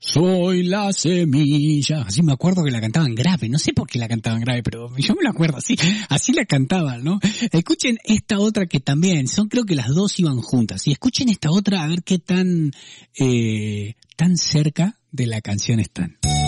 Soy la semilla. Así me acuerdo que la cantaban grave. No sé por qué la cantaban grave, pero yo me lo acuerdo así. Así la cantaban, ¿no? Escuchen esta otra que también creo que las dos iban juntas. Y escuchen esta otra a ver qué tan cerca de la canción están.